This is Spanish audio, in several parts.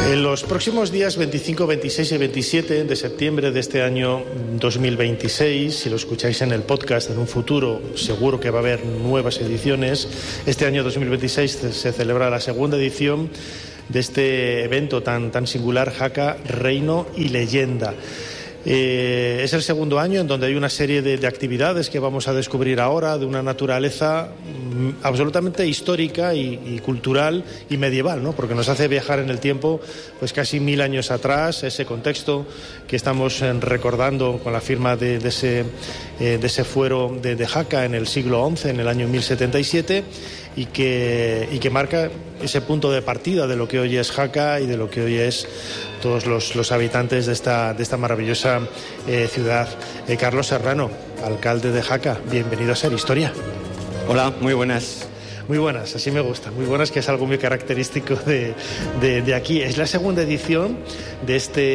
En los próximos días 25, 26 y 27 de septiembre de este año 2026, si lo escucháis en el podcast en un futuro, seguro que va a haber nuevas ediciones. Este año 2026 se celebra la segunda edición de este evento tan singular, Jaca, Reino y Leyenda. Es el segundo año en donde hay una serie de actividades que vamos a descubrir ahora, de una naturaleza absolutamente histórica y cultural y medieval, ¿no? Porque nos hace viajar en el tiempo pues casi 1000 años atrás, ese contexto que estamos recordando con la firma de ese fuero de Jaca en el siglo XI, en el año 1077, y que marca ese punto de partida de lo que hoy es Jaca y de lo que hoy es todos los habitantes de esta maravillosa ciudad. Carlos Serrano, alcalde de Jaca, bienvenido a Ser Historia. Hola, muy buenas. Muy buenas, así me gusta. Muy buenas, que es algo muy característico de aquí. Es la segunda edición de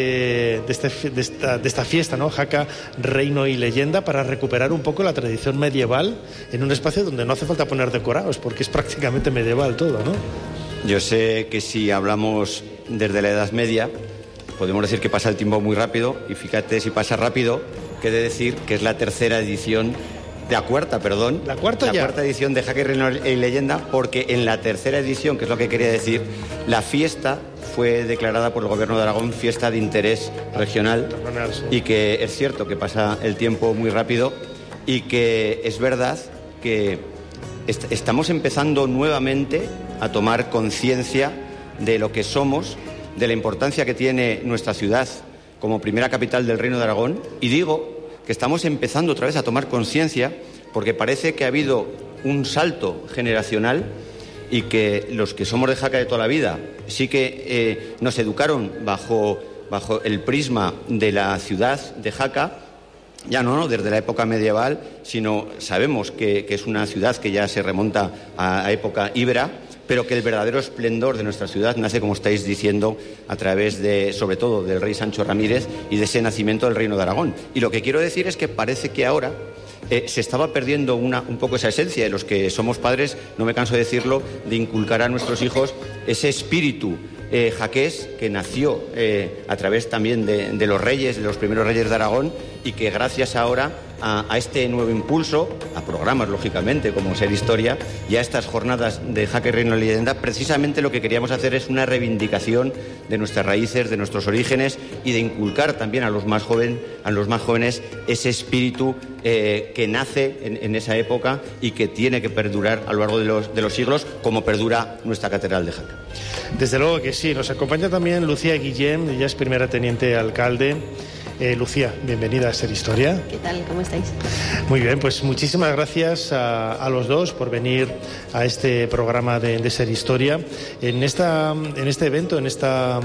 esta fiesta, ¿no? Jaca, Reino y Leyenda, para recuperar un poco la tradición medieval en un espacio donde no hace falta poner decorados, porque es prácticamente medieval todo, ¿no? Yo sé que si hablamos desde la Edad Media, podemos decir que pasa el tiempo muy rápido, y fíjate, si pasa rápido, que he de decir que es la tercera edición, la cuarta edición de Jaca, Reino y Leyenda, porque en la tercera edición, que es lo que quería decir, la fiesta fue declarada por el Gobierno de Aragón fiesta de interés regional, y que es cierto que pasa el tiempo muy rápido, y que es verdad que estamos empezando nuevamente a tomar conciencia de lo que somos, de la importancia que tiene nuestra ciudad como primera capital del Reino de Aragón, y digo que estamos empezando otra vez a tomar conciencia porque parece que ha habido un salto generacional, y que los que somos de Jaca de toda la vida sí que nos educaron bajo el prisma de la ciudad de Jaca, ya no desde la época medieval, sino sabemos que es una ciudad que ya se remonta a época íbera, pero que el verdadero esplendor de nuestra ciudad nace, como estáis diciendo, a través sobre todo del rey Sancho Ramírez y de ese nacimiento del Reino de Aragón. Y lo que quiero decir es que parece que ahora se estaba perdiendo un poco esa esencia de los que somos padres, no me canso de decirlo, de inculcar a nuestros hijos ese espíritu jaqués que nació a través también de los reyes, de los primeros reyes de Aragón, y que gracias ahora a este nuevo impulso, a programas lógicamente como Ser Historia, y a estas jornadas de Jaca, Reino y Leyenda, precisamente lo que queríamos hacer es una reivindicación de nuestras raíces, de nuestros orígenes, y de inculcar también a los más jóvenes ese espíritu que nace en esa época y que tiene que perdurar a lo largo de los siglos, como perdura nuestra catedral de Jaca. Desde luego que sí. Nos acompaña también Lucía Guillén, ella es primera teniente alcalde. Lucía, bienvenida a Ser Historia. ¿Qué tal? ¿Cómo estáis? Muy bien, pues muchísimas gracias a los dos por venir a este programa de Ser Historia. En este evento, en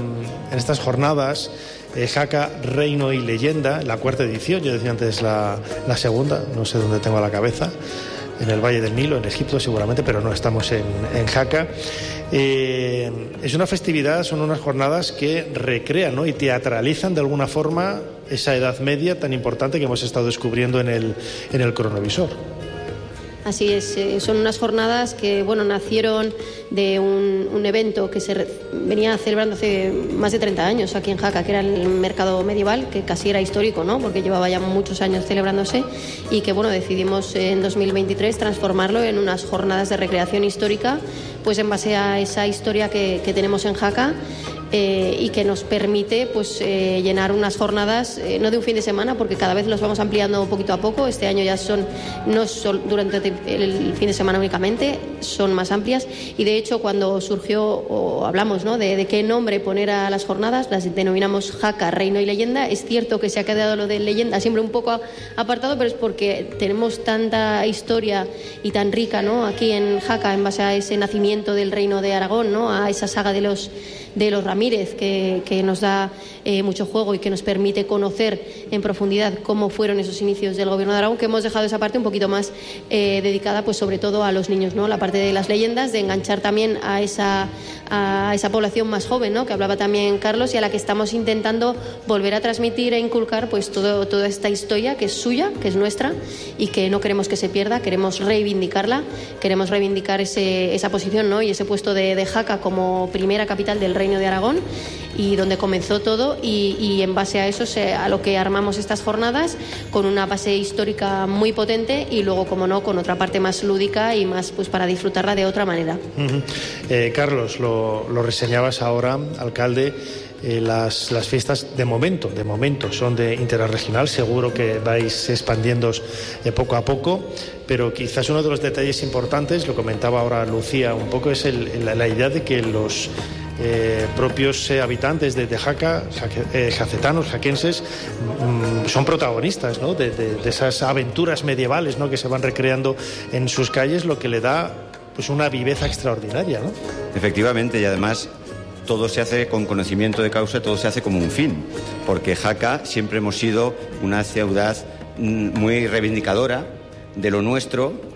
estas jornadas, Jaca, Reino y Leyenda, la cuarta edición, yo decía antes la segunda, no sé dónde tengo la cabeza, en el Valle del Nilo, en Egipto seguramente, pero no, estamos en Jaca. Es una festividad, son unas jornadas que recrean, ¿no?, y teatralizan de alguna forma esa Edad Media tan importante que hemos estado descubriendo en el cronovisor. Así es, son unas jornadas que nacieron de un evento que se venía celebrando hace más de 30 años aquí en Jaca, que era el mercado medieval, que casi era histórico, ¿no?, porque llevaba ya muchos años celebrándose, y que decidimos en 2023 transformarlo en unas jornadas de recreación histórica, pues en base a esa historia que tenemos en Jaca. Y que nos permite llenar unas jornadas, no de un fin de semana, porque cada vez los vamos ampliando poquito a poco. Este año ya no son durante el fin de semana únicamente, son más amplias, y de hecho cuando surgió o hablamos, ¿no?, de qué nombre poner a las jornadas, las denominamos Jaca, Reino y Leyenda. Es cierto que se ha quedado lo de leyenda siempre un poco apartado, pero es porque tenemos tanta historia y tan rica, ¿no?, aquí en Jaca, en base a ese nacimiento del Reino de Aragón, ¿no?, a esa saga de los Ramírez, que nos da mucho juego y que nos permite conocer en profundidad cómo fueron esos inicios del Gobierno de Aragón, que hemos dejado esa parte un poquito más dedicada sobre todo a los niños, ¿no?, la parte de las leyendas, de enganchar también a esa población más joven, ¿no?, que hablaba también Carlos, y a la que estamos intentando volver a transmitir e inculcar toda esta historia que es suya, que es nuestra, y que no queremos que se pierda. Queremos reivindicarla, queremos reivindicar esa posición, ¿no?, y ese puesto de Jaca como primera capital del Reino de Aragón. Aragón, y donde comenzó todo, y en base a eso a lo que armamos estas jornadas, con una base histórica muy potente y luego, como no, con otra parte más lúdica y más pues para disfrutarla de otra manera. Carlos, lo reseñabas ahora, alcalde. Las fiestas de momento son de interés regional, seguro que vais expandiéndoos poco a poco, pero quizás uno de los detalles importantes, lo comentaba ahora Lucía un poco, es la idea de que los propios habitantes de Jaca, jacetanos, jaquenses, son protagonistas, ¿no? de esas aventuras medievales, ¿no? que se van recreando en sus calles, lo que le da pues una viveza extraordinaria, ¿no? Efectivamente, y además todo se hace con conocimiento de causa, todo se hace como un fin, porque Jaca siempre hemos sido una ciudad muy reivindicadora de lo nuestro,